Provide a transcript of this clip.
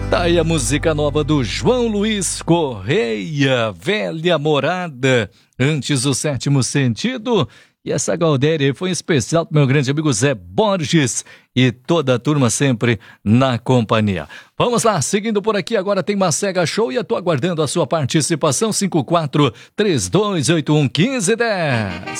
Tá aí a música nova do João Luiz Correia, Velha Morada, antes o Sétimo Sentido. E essa Gaudéria foi especial pro meu grande amigo Zé Borges e toda a turma sempre na companhia. Vamos lá, seguindo por aqui, agora tem Macega Show e eu tô aguardando a sua participação, 5432811510.